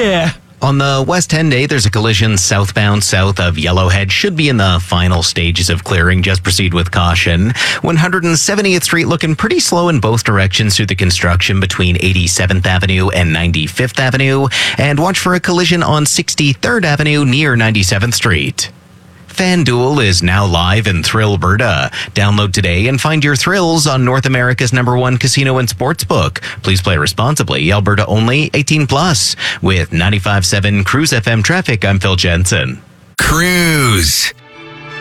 Yeah. On the West 10-day, there's a collision southbound south of Yellowhead. Should be in the final stages of clearing. Just proceed with caution. 170th Street looking pretty slow in both directions through the construction between 87th Avenue and 95th Avenue. And watch for a collision on 63rd Avenue near 97th Street. FanDuel is now live in Thrillberta. Download today and find your thrills on North America's #1 casino and sportsbook. Please play responsibly. Alberta only, 18+. With 95.7 Cruise FM traffic, I'm Phil Jensen. Cruise.